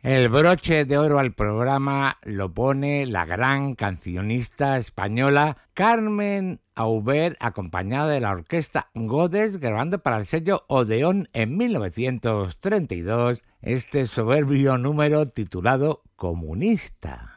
El broche de oro al programa lo pone la gran cancionista española Carmen Aubert, acompañada de la orquesta Godes, grabando para el sello Odeón en 1932 este soberbio número titulado Comunista.